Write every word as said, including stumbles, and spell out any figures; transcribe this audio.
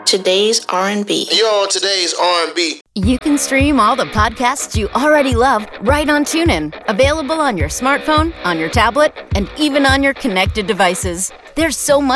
Today's R and B. You're on Today's R and B. You can stream all the podcasts you already love right on TuneIn. Available on your smartphone, on your tablet, and even on your connected devices. There's so much